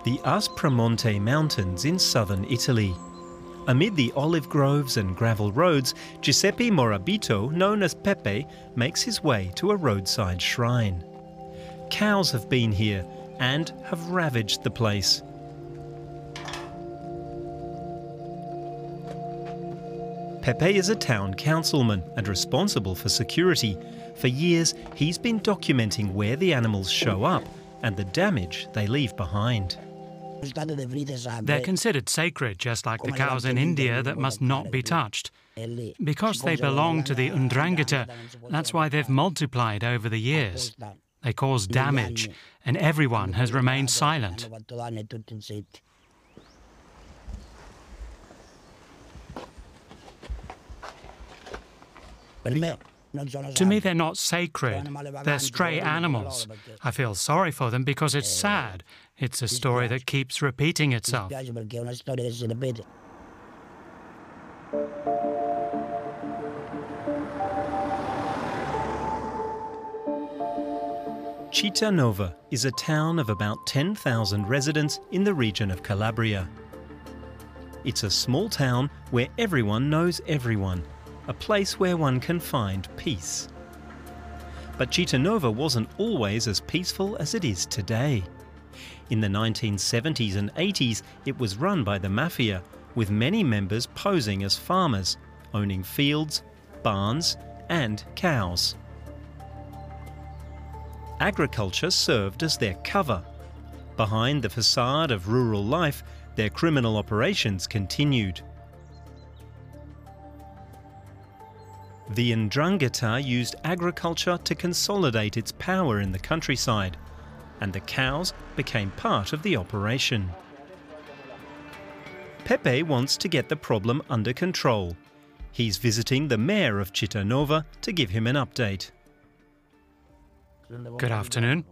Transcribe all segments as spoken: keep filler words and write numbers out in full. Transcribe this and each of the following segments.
the Aspromonte Mountains in southern Italy. Amid the olive groves and gravel roads, Giuseppe Morabito, known as Pepe, makes his way to a roadside shrine. Cows have been here and have ravaged the place. Pepe is a town councilman and responsible for security. For years, he's been documenting where the animals show up and the damage they leave behind. They're considered sacred, just like the cows in India that must not be touched. Because they belong to the Ndrangheta, that's why they've multiplied over the years. They cause damage, and everyone has remained silent. To me, they're not sacred. They're stray animals. I feel sorry for them because it's sad. It's a story that keeps repeating itself. Cittànova is a town of about ten thousand residents in the region of Calabria. It's a small town where everyone knows everyone, a place where one can find peace. But Cittànova wasn't always as peaceful as it is today. In the nineteen seventies and eighties, it was run by the mafia, with many members posing as farmers, owning fields, barns, and cows. Agriculture served as their cover. Behind the facade of rural life, their criminal operations continued. The Ndrangheta used agriculture to consolidate its power in the countryside, and the cows became part of the operation. Pepe wants to get the problem under control. He's visiting the mayor of Cittànova to give him an update. Good afternoon.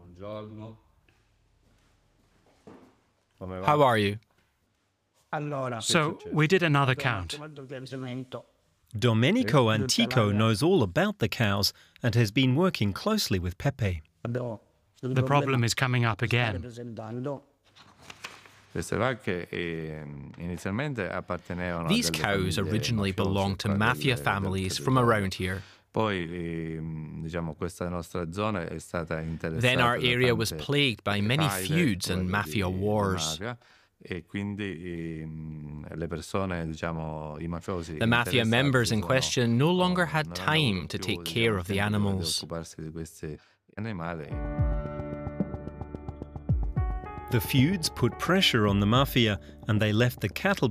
How are you? So, we did another count. Domenico Antico knows all about the cows and has been working closely with Pepe. The problem is coming up again. These cows originally belonged to mafia families from around here. Then our area was plagued by many feuds and mafia wars. The mafia members in question no longer had time to take care of the animals. The feuds put pressure on the mafia and they left the cattle